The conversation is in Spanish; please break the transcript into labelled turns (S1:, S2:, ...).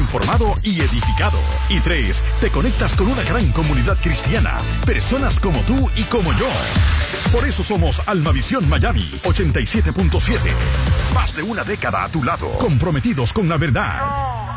S1: informado y edificado. Y 3, te conectas con una gran comunidad cristiana, personas como tú y como yo. Por eso somos Almavisión Miami 87.7. Más de una década a tu lado, comprometidos con la verdad.